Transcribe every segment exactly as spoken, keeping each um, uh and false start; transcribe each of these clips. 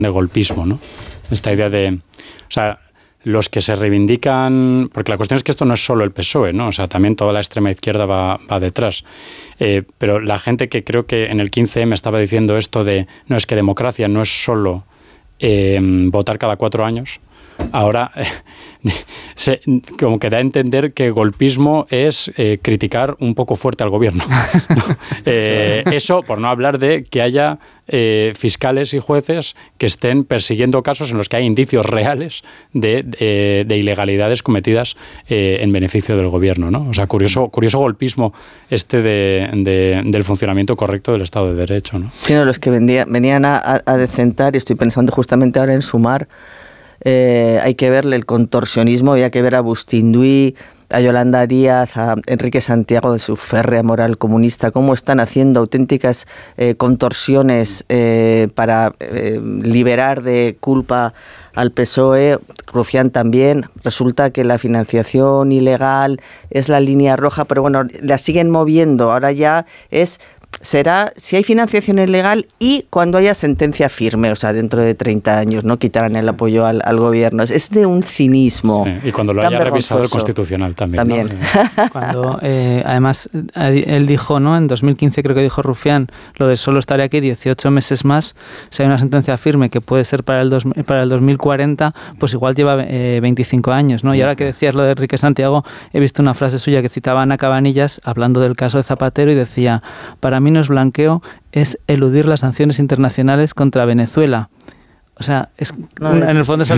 de golpismo, ¿no? Esta idea de... O sea, los que se reivindican... Porque la cuestión es que esto no es solo el P S O E, ¿no? O sea, también toda la extrema izquierda va, va detrás. Eh, pero la gente que creo que en el quince eme estaba diciendo esto de... No, es que democracia no es solo eh, votar cada cuatro años... Ahora, eh, se, como que da a entender que golpismo es eh, criticar un poco fuerte al gobierno. ¿No? Eh, eso, por no hablar de que haya eh, fiscales y jueces que estén persiguiendo casos en los que hay indicios reales de, de, de ilegalidades cometidas eh, en beneficio del gobierno, ¿no? O sea, curioso, curioso golpismo este de, de, del funcionamiento correcto del Estado de Derecho, ¿no? Sí, no, los que vendía, venían a, a decentar, y estoy pensando justamente ahora en Sumar. Eh, hay que verle el contorsionismo, había que ver a Bustinduy, a Yolanda Díaz, a Enrique Santiago de su férrea moral comunista, cómo están haciendo auténticas eh, contorsiones eh, para eh, liberar de culpa al P S O E. Rufián también. Resulta que la financiación ilegal es la línea roja, pero bueno, la siguen moviendo. Ahora ya es... será si hay financiación ilegal y cuando haya sentencia firme, o sea, dentro de treinta años, ¿no? Quitarán el apoyo al, al gobierno. Es de un cinismo. Sí, y cuando lo haya revisado el Constitucional también. También. ¿No? Cuando, eh, además, él dijo, ¿no? En dos mil quince creo que dijo Rufián, lo de solo estaré aquí dieciocho meses más, si hay una sentencia firme que puede ser para el, dos, para el dos mil cuarenta, pues igual lleva eh, veinticinco años, ¿no? Y ahora que decías lo de Enrique Santiago, he visto una frase suya que citaba a Ana Cabanillas hablando del caso de Zapatero y decía, para mí no es blanqueo, es eludir las sanciones internacionales contra Venezuela. O sea, es, no, en es... el fondo es...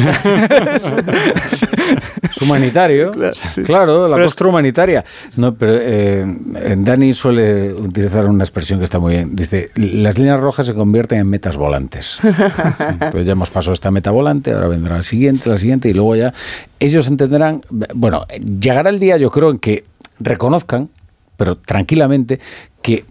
es humanitario, claro, sí. Claro, la postura humanitaria. No, pero eh, Dani suele utilizar una expresión que está muy bien. Dice, las líneas rojas se convierten en metas volantes. Pues ya hemos pasado esta meta volante, ahora vendrá la siguiente, la siguiente, y luego ya ellos entenderán... Bueno, llegará el día, yo creo, en que reconozcan, pero tranquilamente, que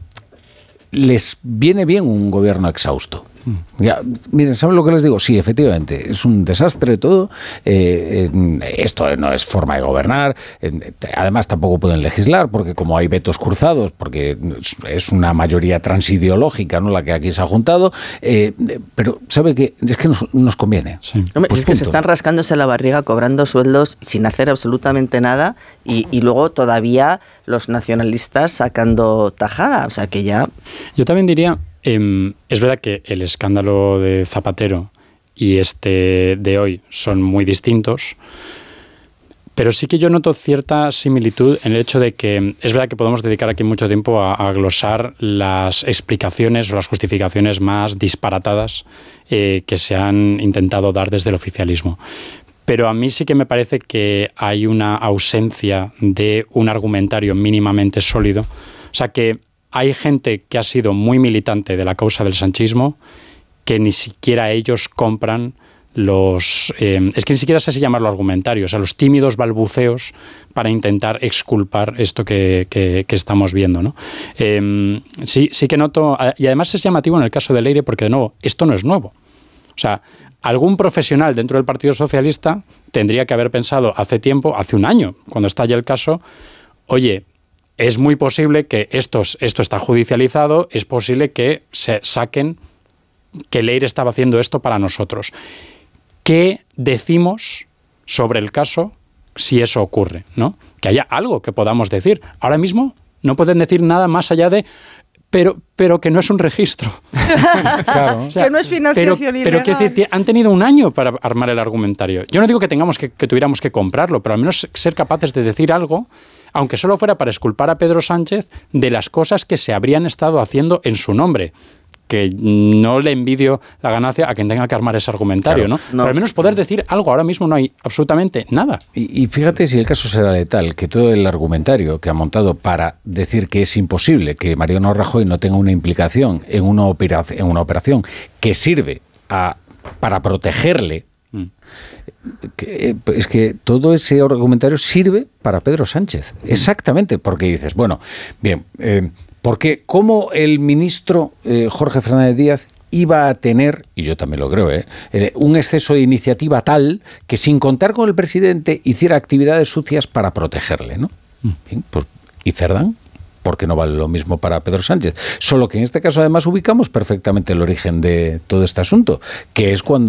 les viene bien un gobierno exhausto. Ya, miren, ¿saben lo que les digo? Sí, efectivamente, es un desastre todo. Eh, eh, esto no es forma de gobernar. Eh, además, tampoco pueden legislar porque como hay vetos cruzados, porque es una mayoría transideológica, ¿no? La que aquí se ha juntado. Eh, pero, ¿sabe qué? Es que nos, nos conviene. Sí. Hombre, pues es punto. Que se están rascándose la barriga cobrando sueldos sin hacer absolutamente nada y, y luego todavía los nacionalistas sacando tajada. O sea que ya... Yo también diría... Eh, es verdad que el escándalo de Zapatero y este de hoy son muy distintos, pero sí que yo noto cierta similitud en el hecho de que es verdad que podemos dedicar aquí mucho tiempo a, a glosar las explicaciones o las justificaciones más disparatadas eh, que se han intentado dar desde el oficialismo. Pero a mí sí que me parece que hay una ausencia de un argumentario mínimamente sólido. O sea que hay gente que ha sido muy militante de la causa del sanchismo que ni siquiera ellos compran los... Eh, es que ni siquiera sé si llamarlo argumentario, o sea, los tímidos balbuceos para intentar exculpar esto que, que, que estamos viendo, ¿no? Eh, sí, sí que noto... Y además es llamativo en el caso de Leire porque, de nuevo, esto no es nuevo. O sea, algún profesional dentro del Partido Socialista tendría que haber pensado hace tiempo, hace un año, cuando estalla el caso, oye... Es muy posible que esto, esto está judicializado, es posible que se saquen que Leire estaba haciendo esto para nosotros. ¿Qué decimos sobre el caso si eso ocurre, ¿no? Que haya algo que podamos decir. Ahora mismo no pueden decir nada más allá de pero, pero que no es un registro. Claro. O sea, que no es financiación pero, ilegal. Pero que han tenido un año para armar el argumentario. Yo no digo que tengamos que, que tuviéramos que comprarlo, pero al menos ser capaces de decir algo, aunque solo fuera para exculpar a Pedro Sánchez de las cosas que se habrían estado haciendo en su nombre. Que no le envidio la ganancia a quien tenga que armar ese argumentario, claro, ¿no? ¿no? Pero al menos poder decir algo. Ahora mismo no hay absolutamente nada. Y, y fíjate si el caso será letal, que todo el argumentario que ha montado para decir que es imposible que Mariano Rajoy no tenga una implicación en una operación, en una operación que sirve a, para protegerle, mm. que, es que todo ese argumentario sirve para Pedro Sánchez. Mm. Exactamente, porque dices, bueno, bien... Eh, Porque cómo el ministro eh, Jorge Fernández Díaz iba a tener, y yo también lo creo, ¿eh? Eh, un exceso de iniciativa tal que sin contar con el presidente hiciera actividades sucias para protegerle, ¿no? Bien, pues, ¿y Cerdán? Porque no vale lo mismo para Pedro Sánchez. Solo que en este caso además ubicamos perfectamente el origen de todo este asunto, que es cuando